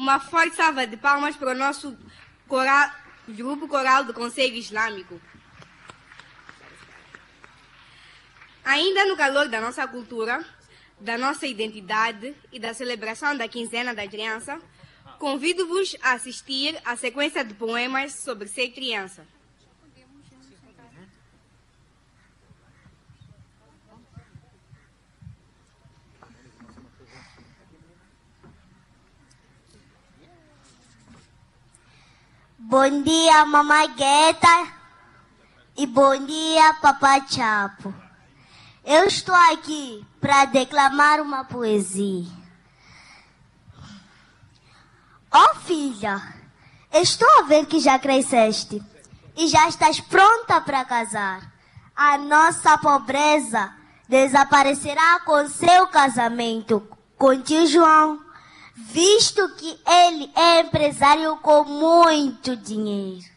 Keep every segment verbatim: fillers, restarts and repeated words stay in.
Uma forte salva de palmas para o nosso coral, grupo coral do Conselho Islâmico. Ainda no calor da nossa cultura, da nossa identidade e da celebração da quinzena da criança, convido-vos a assistir à sequência de poemas sobre ser criança. Bom dia, mamãe Gueta, e bom dia, papai Chapo. Eu estou aqui para declamar uma poesia. Ó filha, estou a ver que já cresceste e já estás pronta para casar. A nossa pobreza desaparecerá com seu casamento com tio João, visto que ele é empresário com muito dinheiro.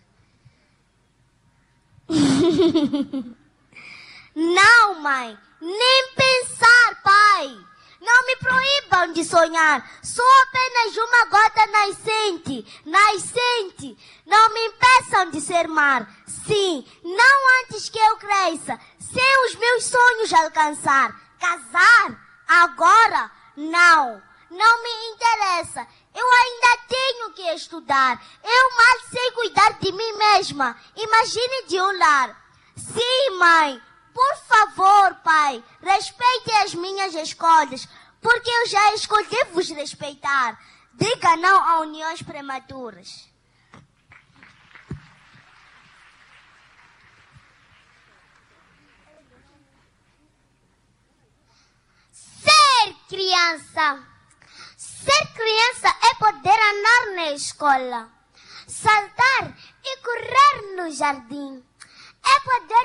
Não, mãe, nem pensar, pai. Não me proíbam de sonhar. Sou apenas uma gota nascente, nascente. Não me impeçam de ser mar. Sim, não antes que eu cresça, sem os meus sonhos alcançar. Casar? Agora? Não. Não me interessa. Eu ainda tenho que estudar. Eu mal sei cuidar de mim mesma. Imagine de um lar. Sim, mãe. Por favor, pai, respeite as minhas escolhas, porque eu já escolhi vos respeitar. Diga não a uniões prematuras. Ser criança. Ser criança é poder andar na escola, saltar e correr no jardim. É poder